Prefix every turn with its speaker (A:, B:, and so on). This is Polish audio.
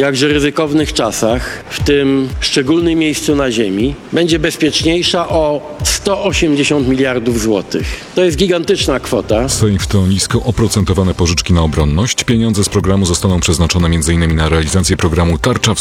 A: jakże ryzykownych czasach, w tym szczególnym miejscu na ziemi, będzie bezpieczniejsza o 180 miliardów złotych. To jest gigantyczna kwota.
B: Sejf to nisko oprocentowane pożyczki na obronność. Pieniądze z programu zostaną przeznaczone m.in. na realizację programu Tarcza